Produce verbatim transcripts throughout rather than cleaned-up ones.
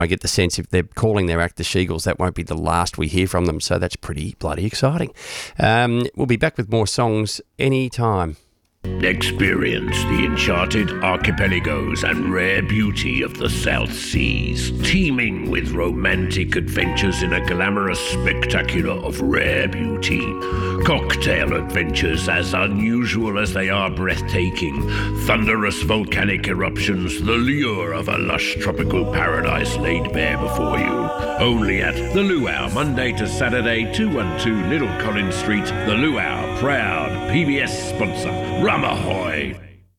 I get the sense if they're calling their act the She-Eagles, that won't be the last we hear from them. So that's pretty bloody exciting. Um, we'll be back with more songs anytime. Experience the enchanted archipelagos and rare beauty of the South Seas, teeming with romantic adventures in a glamorous spectacular of rare beauty. Cocktail adventures as unusual as they are breathtaking. Thunderous volcanic eruptions, the lure of a lush tropical paradise laid bare before you. Only at The Luau, Monday to Saturday, two twelve Little Collins Street. The Luau, proud P B S sponsor. Rum ahoy!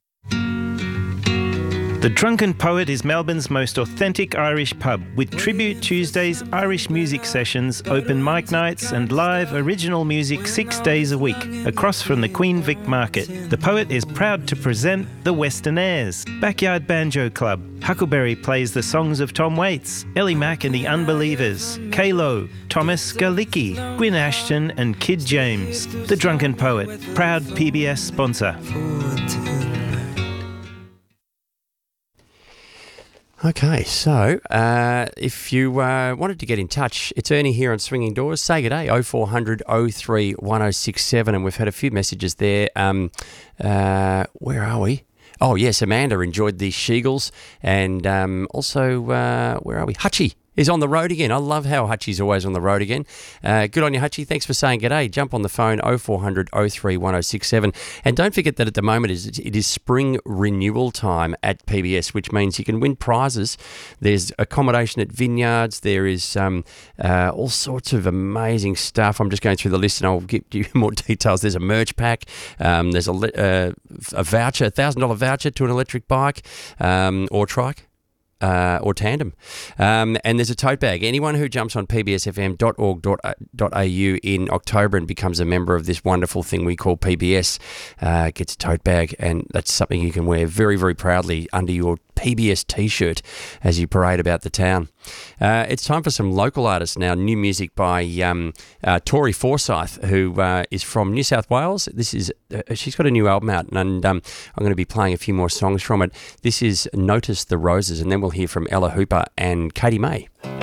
The Drunken Poet is Melbourne's most authentic Irish pub, with Tribute Tuesdays, Irish music sessions, open mic nights and live original music six days a week, across from the Queen Vic Market. The Poet is proud to present the Western Airs, Backyard Banjo Club. Huckleberry plays the songs of Tom Waits, Ellie Mack and the Unbelievers, K-Lo, Thomas Galicki, Gwyn Ashton and Kid James. The Drunken Poet, proud P B S sponsor. Okay, so uh, if you uh, wanted to get in touch, it's Ernie here on Swinging Doors. Say good day, oh four hundred oh three one oh six seven, and we've had a few messages there. Um, uh, where are we? Oh, yes, Amanda enjoyed the She-Eagles, and um, also, uh, where are we? Hutchie is on the road again. I love how Hutchie's always on the road again. Uh, good on you, Hutchie. Thanks for saying g'day. Jump on the phone, oh four hundred oh three one oh six seven. And don't forget that at the moment it is spring renewal time at P B S, which means you can win prizes. There's accommodation at Vineyards. There is um, uh, all sorts of amazing stuff. I'm just going through the list and I'll give you more details. There's a merch pack. Um, there's a, uh, a voucher, a one thousand dollars voucher to an electric bike um, or trike. Uh, or tandem. Um, and there's a tote bag. Anyone who jumps on p b s f m dot org dot a u in October and becomes a member of this wonderful thing we call P B S uh, gets a tote bag, and that's something you can wear very, very proudly under your P B S t-shirt as you parade about the town. Uh, it's time for some local artists now. New music by um, uh, Tori Forsyth, who uh, is from New South Wales. This is uh, she's got a new album out, and um, I'm going to be playing a few more songs from it. This is Notice the Roses, and then we'll hear from Ella Hooper and Katie May.